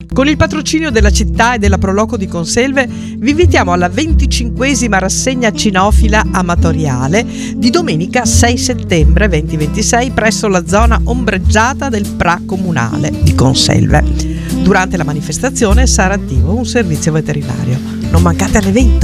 Con il patrocinio della città e della Proloco di Conselve vi invitiamo alla 25esima rassegna cinofila amatoriale di domenica 6 settembre 2026 presso la zona ombreggiata del Pra Comunale di Conselve. Durante la manifestazione sarà attivo un servizio veterinario. Non mancate all'evento!